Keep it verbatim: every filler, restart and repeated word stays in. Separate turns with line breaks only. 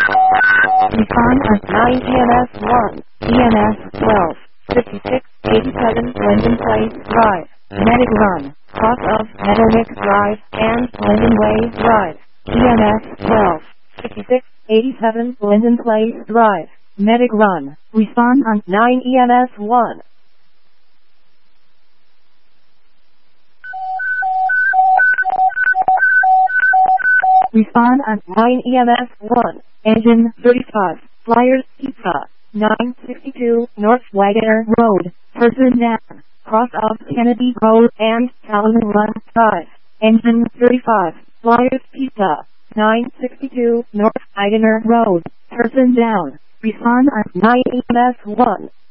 Respond at nine E M S one, E M S twelve, fifty-six, eighty-seven, Linden Place Drive, Medic Run, cross of Meadowneck Drive and Linden Way Drive, E M S twelve, fifty-six, eighty-seven, Linden Place Drive, Medic Run. Respond on nine E M S one. Respond on nine E M S one. Engine thirty-five, Flyers Pizza, nine sixty-two North Wagoner Road, Person down, cross of Kennedy Road and Talon Run Drive. Engine thirty-five, Flyers Pizza, nine sixty-two North Wagoner Road, Person down. Respond on nine E M S one.